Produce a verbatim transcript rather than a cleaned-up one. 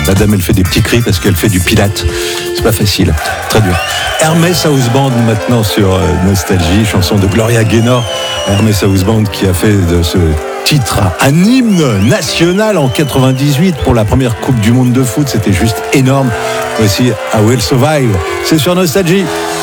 La dame, elle fait des petits cris parce qu'elle fait du pilate. C'est pas facile, très dur. Hermès House Band maintenant sur euh, Nostalgie, chanson de Gloria Gaynor. Hermès House Band qui a fait de ce titre un hymne national en quatre-vingt-dix-huit pour la première Coupe du Monde de foot. C'était juste énorme. Voici I Will Survive. C'est sur Nostalgie.